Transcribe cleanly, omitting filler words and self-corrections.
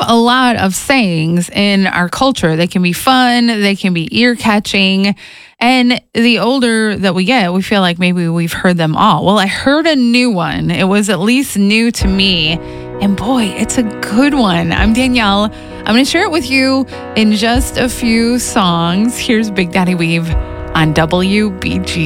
a lot of sayings in our culture. They can be fun, they can be ear-catching, and the older that we get, we feel like maybe we've heard them all. Well, I heard a new one. It was at least new to me, and boy, it's a good one. I'm Danielle. I'm going to share it with you in just a few songs. Here's Big Daddy Weave on WBG.